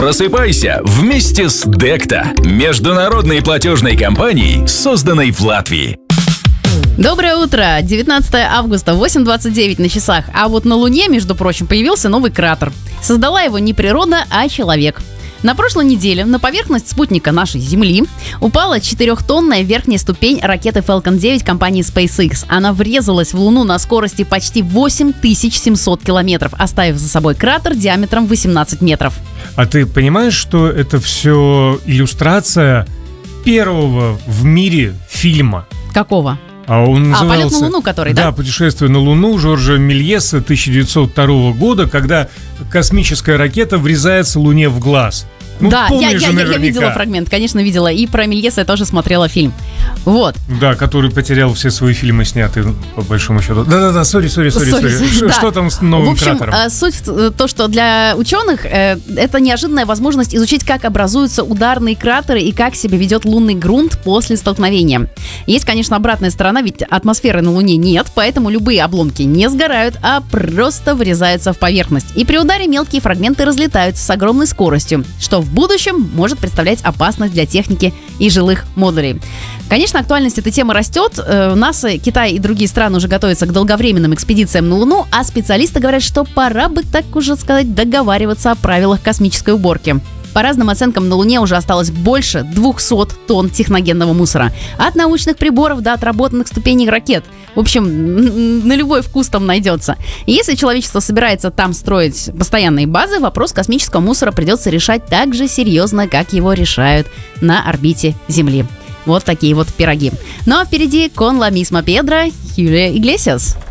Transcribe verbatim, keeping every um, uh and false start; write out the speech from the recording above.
Просыпайся вместе с Декта, международной платежной компанией, созданной в Латвии. Доброе утро! девятнадцатое августа, восемь двадцать девять на часах. А вот на Луне, между прочим, появился новый кратер. Создала его не природа, а человек. На прошлой неделе на поверхность спутника нашей Земли упала четырехтонная верхняя ступень ракеты Falcon девять компании SpaceX. Она врезалась в Луну на скорости почти восемь тысяч семьсот километров, оставив за собой кратер диаметром восемнадцать метров. А ты понимаешь, что это все иллюстрация первого в мире фильма? Какого? А он назывался... А, «Полет на Луну», который, да? Да, «Путешествие на Луну» Жоржа Мельеса тысяча девятьсот второго года, когда космическая ракета врезается Луне в глаз. Ну, да, я, я, же, я видела фрагмент, конечно, видела. И про Мельеса я тоже смотрела фильм. Вот. Да, который потерял все свои фильмы, снятые, по большому счету. Да-да-да, сори, сори, сори, сори. Что там с новым в общем, кратером? Суть в то, что для ученых э, это неожиданная возможность изучить, как образуются ударные кратеры и как себя ведет лунный грунт после столкновения. Есть, конечно, обратная сторона, ведь атмосферы на Луне нет, поэтому любые обломки не сгорают, а просто врезаются в поверхность. И при ударе мелкие фрагменты разлетаются с огромной скоростью, что в будущем может представлять опасность для техники и жилых модулей. Конечно, актуальность этой темы растет. НАСА, Китай и другие страны уже готовятся к долговременным экспедициям на Луну, а специалисты говорят, что пора бы, так уже сказать, договариваться о правилах космической уборки. По разным оценкам, на Луне уже осталось больше двухсот тонн техногенного мусора. От научных приборов до отработанных ступеней ракет. В общем, на любой вкус там найдется. И если человечество собирается там строить постоянные базы, вопрос космического мусора придется решать так же серьезно, как его решают на орбите Земли. Вот такие вот пироги. Ну а впереди «Con la misma piedra» Юлия Иглесиас.